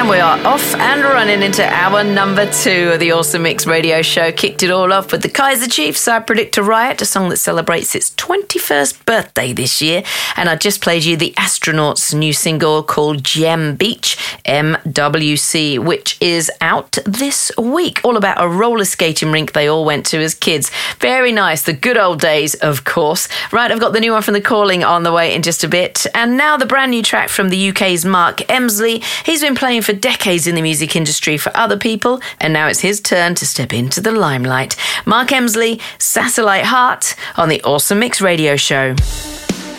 And we are off and running into hour number 2 of the Awesome Mix radio show. Kicked it all off with the Kaiser Chiefs, I Predict a Riot, a song that celebrates its 21st birthday this year. And I just played you the Astronauts' new single called Gem Beach, MWC, which is out this week. All about a roller skating rink they all went to as kids. Very nice. The good old days, of course. Right, I've got the new one from The Calling on the way in just a bit. And now the brand new track from the UK's Mark Emsley. He's been playing for decades in the music industry for other people, and now it's his turn to step into the limelight. Mark Emsley, Satellite Heart, on the Awesome Mix radio show.